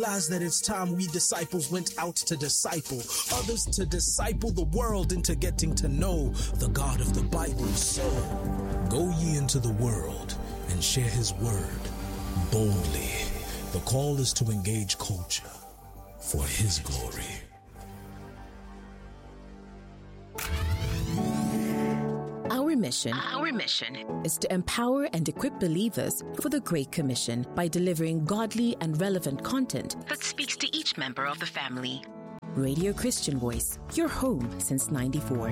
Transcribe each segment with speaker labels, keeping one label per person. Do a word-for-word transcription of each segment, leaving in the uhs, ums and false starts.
Speaker 1: Realize that it's time we disciples went out to disciple others, to disciple the world into getting to know the God of the Bible. So go ye into the world and share his word boldly. The call is to engage culture for his glory.
Speaker 2: Our mission,
Speaker 3: Our mission
Speaker 2: is to empower and equip believers for the Great Commission by delivering godly and relevant content
Speaker 3: that speaks to each member of the family.
Speaker 2: Radio Christian Voice, your home since ninety-four.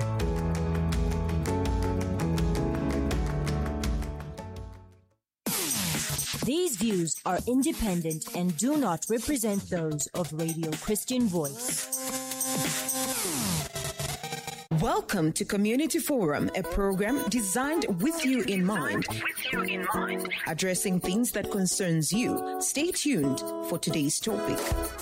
Speaker 4: These views are independent and do not represent those of Radio Christian Voice.
Speaker 5: Welcome to Community Forum, a program designed with you in mind,
Speaker 3: With you in mind.
Speaker 5: addressing things that concerns you. Stay tuned for today's topic.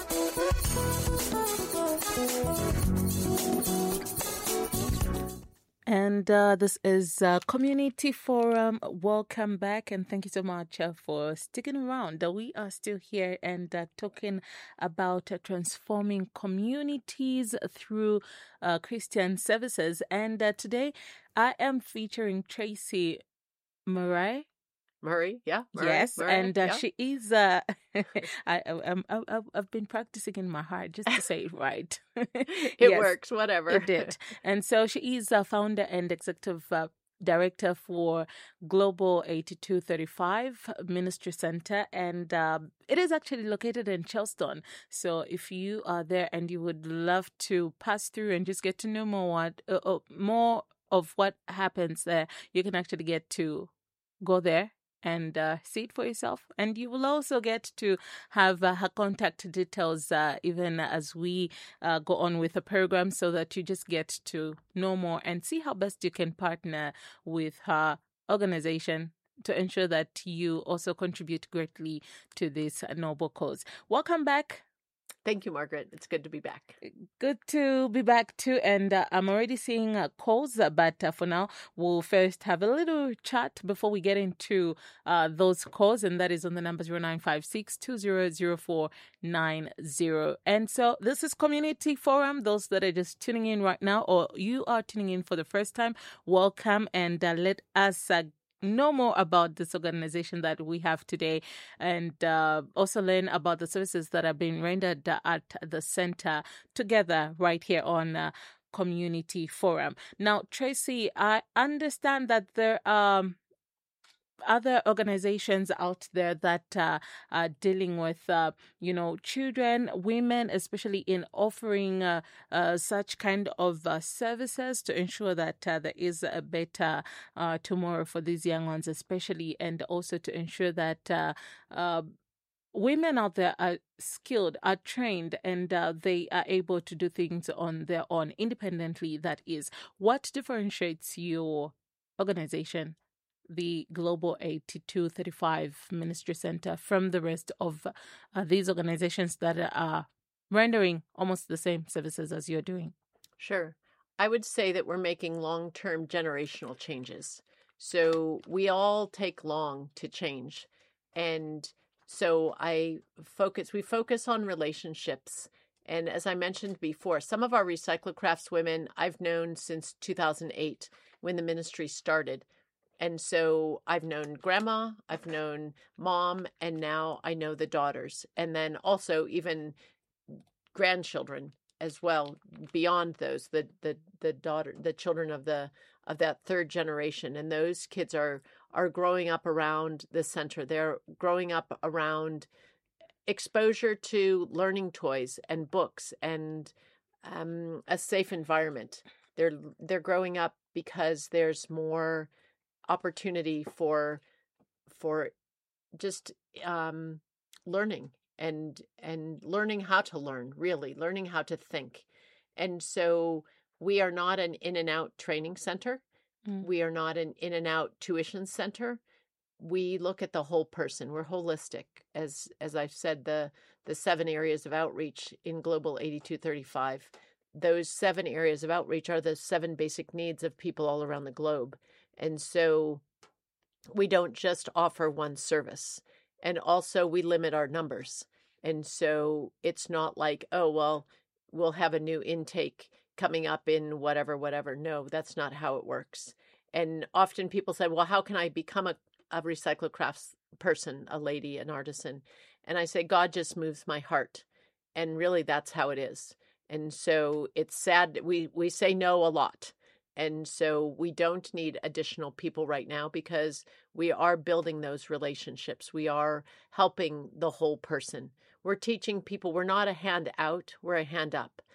Speaker 6: And uh, this is uh, Community Forum. Welcome back, and thank you so much uh, for sticking around. Uh, we are still here and uh, talking about uh, transforming communities through uh, Christian services. And uh, today I am featuring Tracy Murray.
Speaker 7: Murray, yeah. Murray,
Speaker 6: Yes,
Speaker 7: Murray,
Speaker 6: and uh,
Speaker 7: yeah.
Speaker 6: she is. Uh, I, I, um, I, I've I've been practicing in my heart just to say it right.
Speaker 7: It
Speaker 6: Yes,
Speaker 7: works, whatever.
Speaker 6: It did, and so she is a founder and executive uh, director for Global eighty-two thirty-five Ministry Center, and uh, it is actually located in Charleston. So if you are there and you would love to pass through and just get to know more what uh, uh, more of what happens there, you can actually get to go there and uh, see it for yourself. And you will also get to have uh, her contact details uh, even as we uh, go on with the program, so that you just get to know more and see how best you can partner with her organization to ensure that you also contribute greatly to this noble cause. Welcome back.
Speaker 7: Thank you, Margaret. It's good to be back.
Speaker 6: Good to be back too, and uh, I'm already seeing uh, calls, uh, but uh, for now, we'll first have a little chat before we get into uh, those calls, and that is on the number zero nine five six, two zero zero four nine zero. And so this is Community Forum. Those that are just tuning in right now, or you are tuning in for the first time, welcome, and uh, let us uh, know more about this organization that we have today, and uh, also learn about the services that are being rendered uh, at the center together right here on uh, Community Forum. Now, Tracy, I understand that there are other organizations out there that uh, are dealing with, uh, you know, children, women, especially in offering uh, uh, such kind of uh, services to ensure that uh, there is a better uh, tomorrow for these young ones, especially, and also to ensure that uh, uh, women out there are skilled, are trained, and uh, they are able to do things on their own independently. That is, what differentiates your organization, the Global eighty-two thirty-five Ministry Center, from the rest of uh, these organizations that are rendering almost the same services as you're doing?
Speaker 7: Sure. I would say that we're making long-term generational changes. So we all take long to change. And so I focus, we focus on relationships. And as I mentioned before, some of our Recyclocrafts women I've known since two thousand eight when the ministry started. And so I've known grandma, I've known mom, and now I know the daughters. And then also even grandchildren as well, beyond those, the the the daughter, the children of the of that third generation. And those kids are are growing up around the center. They're growing up around exposure to learning toys and books and um, a safe environment. They're they're growing up because there's more opportunity for for just um, learning and and learning how to learn, really learning how to think. And so we are not an in and out training center.
Speaker 6: Mm.
Speaker 7: We are not an in and out tuition center. We look at the whole person. We're holistic. As as I've said, the the seven areas of outreach in Global eighty-two thirty-five, those seven areas of outreach are the seven basic needs of people all around the globe. And so we don't just offer one service. And also we limit our numbers. And so it's not like, oh, well, we'll have a new intake coming up in whatever, whatever. No, that's not how it works. And often people say, well, how can I become a, a recyclocrafts person, a lady, an artisan? And I say, God just moves my heart. And really, that's how it is. And so it's sad that we, we say no a lot. And so we don't need additional people right now because we are building those relationships. We are helping the whole person. We're teaching people we're not a hand out, we're a hand up.